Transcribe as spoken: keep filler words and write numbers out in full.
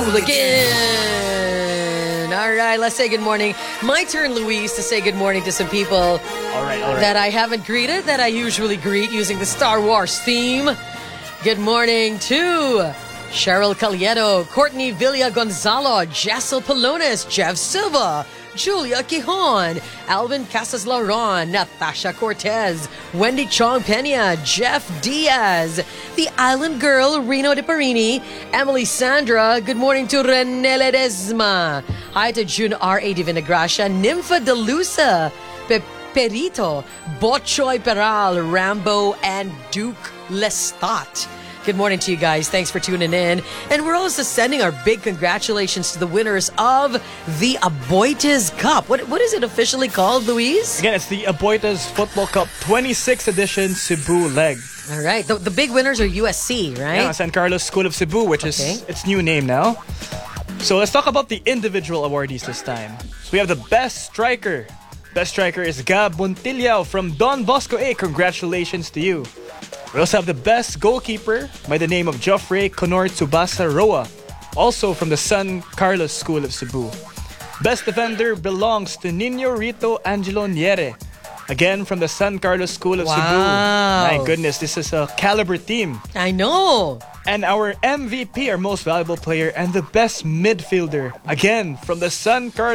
Hooligan. All right, let's say good morning. My turn, Luis, to say good morning to some people All right, all right. that I haven't greeted, that I usually greet using the Star Wars theme. Good morning to Cheryl Calieto, Courtney Villa Gonzalo, Jessel Palones, Jeff Silva, Julia Quijón, Alvin Casas Laron, Natasha Cortez, Wendy Chong Pena, Jeff Diaz, the Island Girl, Reno De Parini, Emily Sandra. Good morning to Rene Ledesma. Hi to June R A. Divinagracia, Nympha Delusa, Pe- Perito, Bochoy Peral, Rambo, and Duke Lestat. Good morning to you guys. Thanks for tuning in. And we're also sending our big congratulations to the winners of the Aboitiz Cup. What What is it officially called, Luis? Again, it's the Aboitiz Football Cup twenty-sixth edition Cebu leg. All right. The, the big winners are U S C, right? Yeah, San Carlos School of Cebu, which Okay. is its new name now. So let's talk about the individual awardees this time. So we have the best striker. Best striker is Gab Montillao from Don Bosco A. Congratulations to you. We also have the best goalkeeper by the name of Geoffrey Conor Tsubasa Roa, also from the San Carlos School of Cebu. Best defender belongs to Nino Rito Angelo Niere, again from the San Carlos School of Wow. Cebu. My goodness, this is a caliber team. I know. And our M V P, our most valuable player, and the best midfielder, again from the San Carlos